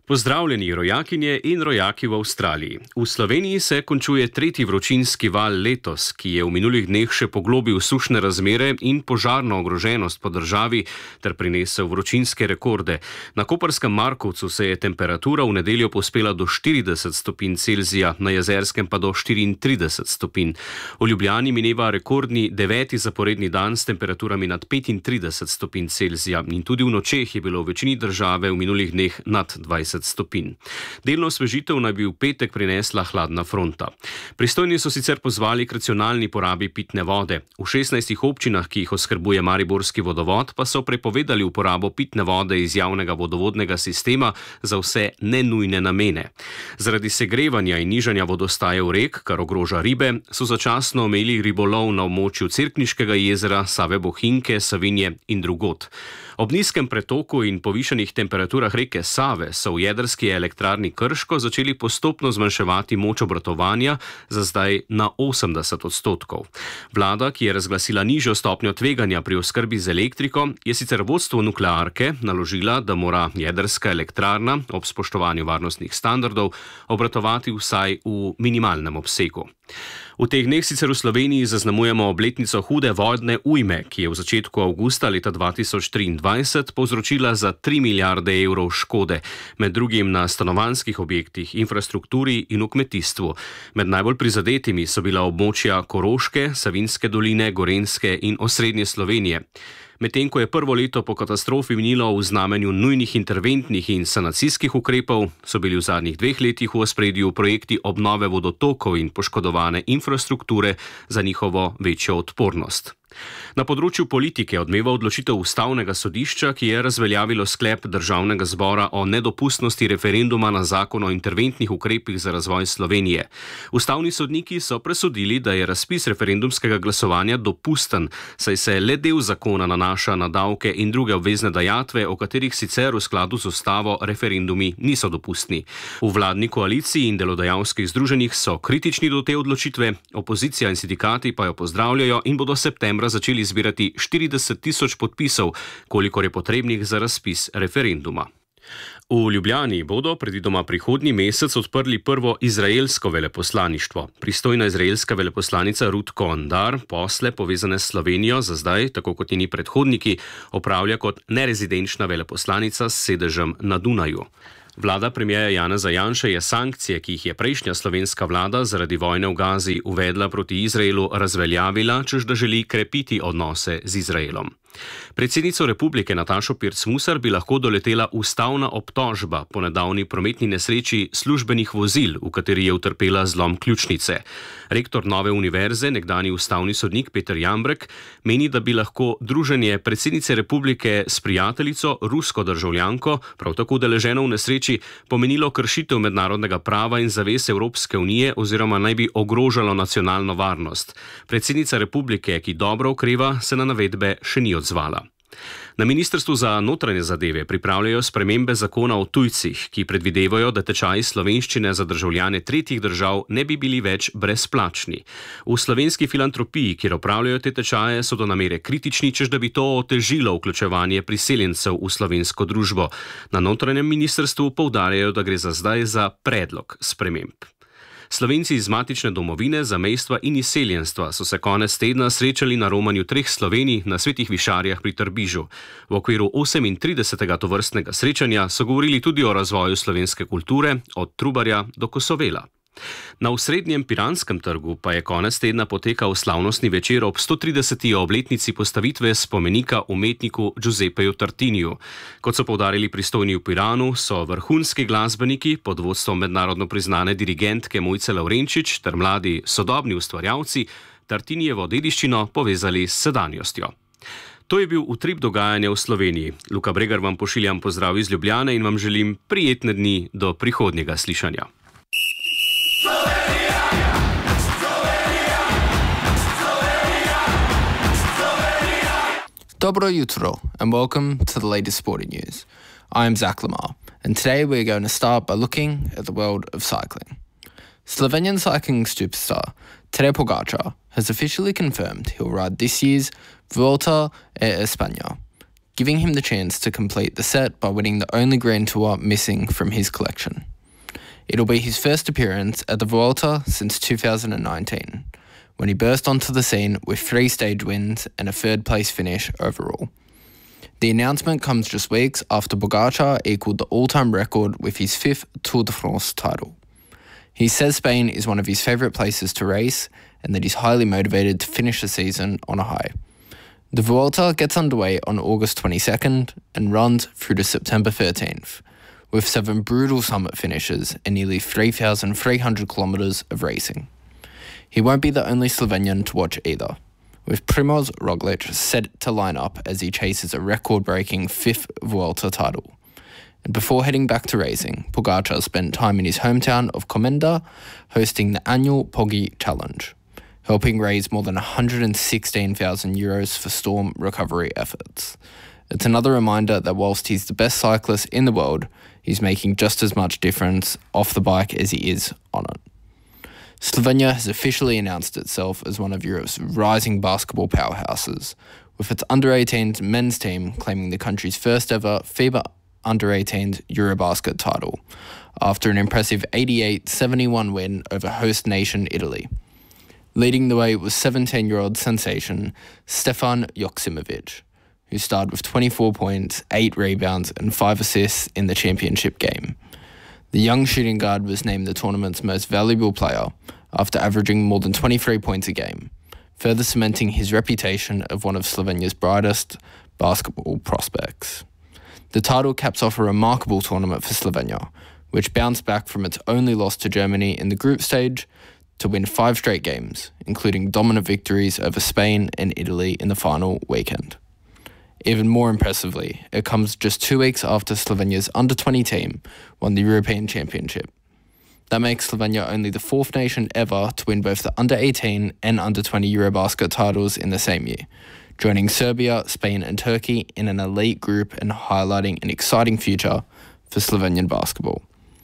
Pozdravljeni rojakinje in rojaki v Avstraliji. V Sloveniji se končuje tretji vročinski val letos, ki je v minulih dneh še poglobil sušne razmere in požarno ogroženost po državi ter prinesel vročinske rekorde. Na Koparskem Markovcu se je temperatura v nedeljo povzpela do 40 stopinj Celzija, na Jezerskem pa do 34 stopinj. V Ljubljani mineva rekordni 9. zaporedni dan s temperaturami nad 35 stopinj Celzija in tudi v nočeh je bilo v večini države v minulih dneh nad 20 stopinj. Delno osvežitev naj bi v petek prinesla hladna fronta. Pristojni so sicer pozvali k racionalni porabi pitne vode. V 16 občinah, ki jih oskrbuje Mariborski vodovod, pa so prepovedali uporabo pitne vode iz javnega vodovodnega sistema za vse nenujne namene. Zaradi segrevanja in nižanja vodostajev rek, kar ogroža ribe, so začasno omejili ribolov na območju Cerkniškega jezera, Save Bohinjke, Savinje in drugod. Ob nizkem pretoku in povišanih temperaturah reke Save so v jedrski elektrarni Krško začeli postopno zmanjševati moč obratovanja, za zdaj na 80 odstotkov. Vlada, ki je razglasila nižjo stopnjo tveganja pri oskrbi z elektriko, je sicer vodstvo nuklearke naložila, da mora jedrska elektrarna ob spoštovanju varnostnih standardov obratovati vsaj v minimalnem obsegu. V teh dneh sicer v Sloveniji zaznamujemo obletnico hude vodne ujme, ki je v začetku avgusta leta 2023 povzročila za 3 milijarde evrov škode, med drugim na stanovanjskih objektih, infrastrukturi in v kmetijstvu. Med najbolj prizadetimi so bila območja Koroške, Savinjske doline, Gorenjske in osrednje Slovenije. Medtem ko je prvo leto po katastrofi minilo v znamenju nujnih interventnih in sanacijskih ukrepov, so bili v zadnjih 2 letih v ospredju projekti obnove vodotokov in poškodovane infrastrukture za njihovo večjo odpornost. Na področju politike odmeva odločitev Ustavnega sodišča, ki je razveljavilo sklep Državnega zbora o nedopustnosti referenduma na zakon o interventnih ukrepih za razvoj Slovenije. Ustavni sodniki so presodili, da je razpis referendumskega glasovanja dopusten, saj se le del zakona nanaša na davke in druge obvezne dajatve, o katerih sicer v skladu z ustavo referendumi niso dopustni. V vladni koaliciji in delodajalskih združenjih so kritični do te odločitve, opozicija in sindikati pa jo pozdravljajo in bodo septembra začeli zbirati 40 tisoč podpisov, kolikor je potrebnih za razpis referenduma. V Ljubljani bodo predvidoma prihodnji mesec odprli prvo izraelsko veleposlaništvo. Pristojna izraelska veleposlanica Ruth Cohen-Dar posle povezane s Slovenijo za zdaj, tako kot njeni predhodniki, opravlja kot nerezidenčna veleposlanica s sedežem na Dunaju. Vlada premierja Janeza Janše je sankcije, ki jih je prejšnja slovenska vlada zaradi vojne v Gazi uvedla proti Izraelu, razveljavila, češ da želi krepiti odnose z Izraelom. Predsednico republike Natašo Pirc Musar bi lahko doletela ustavna obtožba po nedavni prometni nesreči službenih vozil, v kateri je utrpela zlom ključnice. Rektor Nove univerze, nekdanji ustavni sodnik Peter Jambrek, meni, da bi lahko druženje predsednice republike s prijateljico, rusko državljanko, prav tako udeleženo v nesreči, pomenilo kršitev mednarodnega prava in zavez Evropske unije oziroma naj bi ogrožalo nacionalno varnost. Predsednica republike, ki dobro okreva, se na navedbe še ni odzvala. Na Ministrstvu za notranje zadeve pripravljajo spremembe zakona o tujcih, ki predvidevajo, da tečaji slovenščine za državljane tretjih držav ne bi bili več brezplačni. V Slovenski filantropiji, kjer opravljajo te tečaje, so do namere kritični, češ da bi to otežilo vključevanje priseljencev v slovensko družbo. Na notranjem ministrstvu poudarjajo, da gre za zdaj za predlog sprememb. Slovenci iz matične domovine, zamejstva in izseljenstva so se konec tedna srečali na romanju 3 Slovenij na Svetih Višarjah pri Trbižu. V okviru 38. tovrstnega srečanja so govorili tudi o razvoju slovenske kulture, od Trubarja do Kosovela. Na osrednjem Piranskem trgu pa je konec tedna potekal slavnostni večer ob 130. obletnici postavitve spomenika umetniku Giuseppeju Tartiniju. Kot so poudarili pristojni v Piranu, so vrhunski glasbeniki pod vodstvom mednarodno priznane dirigentke Mojce Lavrenčič ter mladi sodobni ustvarjalci Tartinijevo dediščino povezali s sedanjostjo. To je bil utrip dogajanja v Sloveniji. Luka Bregar vam pošiljam pozdrav iz Ljubljane in vam želim prijetne dni do prihodnjega slišanja. Dobro jutro and welcome to the latest sporting news. I am Zach Lamar and today we're going to start by looking at the world of cycling. Slovenian cycling superstar Tadej Pogačar has officially confirmed he'll ride this year's Vuelta a España. giving him the chance to complete the set by winning the only Grand Tour missing from his collection. It'll be his first appearance at the Vuelta since 2019, when he burst onto the scene with 3 stage wins and a third-place finish overall. The announcement comes just weeks after Pogačar equalled the all-time record with his 5th Tour de France title. He says Spain is one of his favourite places to race and that he's highly motivated to finish the season on a high. The Vuelta gets underway on August 22nd and runs through to September 13th, with 7 brutal summit finishes and nearly 3,300 kilometres of racing. He won't be the only Slovenian to watch either, with Primož Roglič set to line up as he chases a record-breaking 5th Vuelta title. And before heading back to racing, Pogačar spent time in his hometown of Komenda hosting the annual Pogi Challenge, helping raise more than €116,000 for storm recovery efforts. It's another reminder that whilst he's the best cyclist in the world, he's making just as much difference off the bike as he is on it. Slovenia has officially announced itself as one of Europe's rising basketball powerhouses, with its under-18s men's team claiming the country's first ever FIBA under-18s Eurobasket title, after an impressive 88-71 win over host nation Italy. Leading the way was 17-year-old sensation Stefan Joksimovic, who starred with 24 points, 8 rebounds and 5 assists in the championship game. The young shooting guard was named the tournament's most valuable player after averaging more than 23 points a game, further cementing his reputation of one of Slovenia's brightest basketball prospects. The title caps off a remarkable tournament for Slovenia, which bounced back from its only loss to Germany in the group stage to win 5 straight games, including dominant victories over Spain and Italy in the final weekend. Even more impressively, it comes just 2 weeks after Slovenia's under-20 team won the European Championship. That makes Slovenia only the 4th nation ever to win both the under-18 and under-20 Eurobasket titles in the same year, joining Serbia, Spain and Turkey in an elite group and highlighting an exciting future for Slovenian basketball.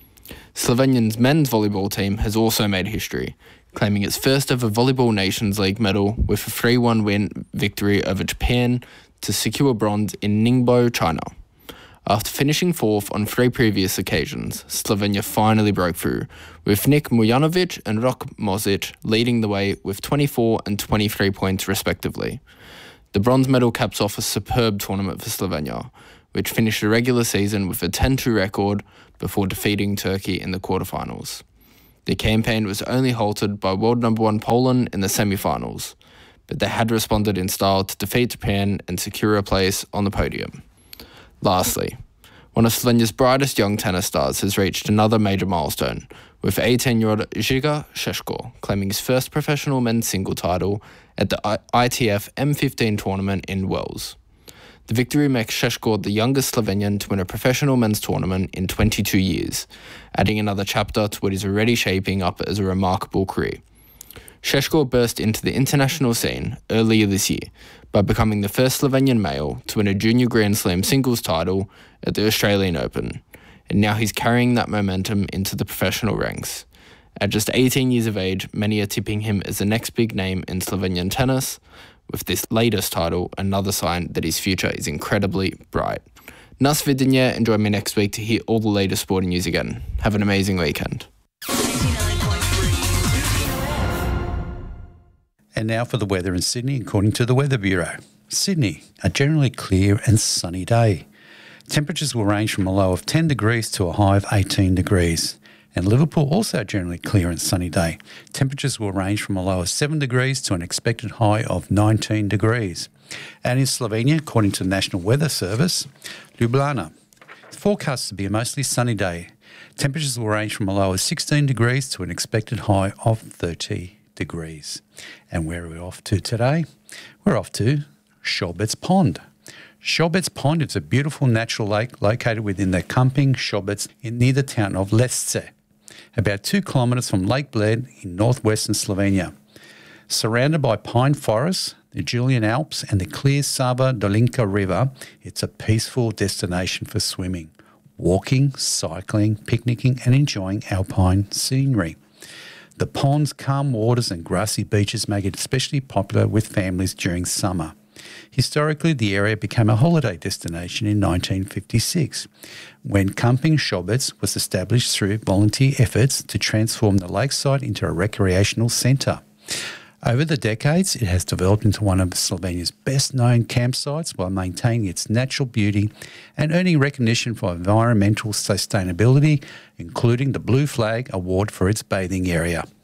Slovenia's men's volleyball team has also made history, claiming its first ever Volleyball Nations League medal with a 3-1 win victory over Japan to secure bronze in Ningbo, China. After finishing 4th on 3 previous occasions, Slovenia finally broke through, with Nik Mujanovic and Rok Mozic leading the way with 24 and 23 points respectively. The bronze medal caps off a superb tournament for Slovenia, which finished the regular season with a 10-2 record before defeating Turkey in the quarterfinals. The campaign was only halted by world number 1 Poland in the semi-finals, but they had responded in style to defeat Japan and secure a place on the podium. Lastly, one of Slovenia's brightest young tennis stars has reached another major milestone, with 18-year-old Žiga Šeško claiming his first professional men's single title at the ITF M15 tournament in Wales. The victory makes Šeško the youngest Slovenian to win a professional men's tournament in 22 years, adding another chapter to what is already shaping up as a remarkable career. Šeško burst into the international scene earlier this year by becoming the first Slovenian male to win a junior Grand Slam singles title at the Australian Open, and now he's carrying that momentum into the professional ranks. At just 18 years of age, many are tipping him as the next big name in Slovenian tennis, with this latest title another sign that his future is incredibly bright. Nas videnje, and join me next week to hear all the latest sporting news again. Have an amazing weekend. And now for the weather in Sydney, according to the Weather Bureau. Sydney, a generally clear and sunny day. Temperatures will range from a low of 10 degrees to a high of 18 degrees. And Liverpool, also a generally clear and sunny day. Temperatures will range from a low of 7 degrees to an expected high of 19 degrees. And in Slovenia, according to the National Weather Service, Ljubljana, forecast to be a mostly sunny day. Temperatures will range from a low of 16 degrees to an expected high of 30 degrees. And where are we off to today? We're off to Šobec Pond. Šobec Pond is a beautiful natural lake located within the Kamping Šobec near the town of Lesce, about 2 kilometres from Lake Bled in northwestern Slovenia. Surrounded by pine forests, the Julian Alps and the clear Sava Dolinka River, it's a peaceful destination for swimming, walking, cycling, picnicking and enjoying alpine scenery. The pond's calm waters and grassy beaches make it especially popular with families during summer. Historically, the area became a holiday destination in 1956 when Camping Shobets was established through volunteer efforts to transform the lakeside into a recreational centre. Over the decades, it has developed into one of Slovenia's best-known campsites while maintaining its natural beauty and earning recognition for environmental sustainability, including the Blue Flag Award for its bathing area.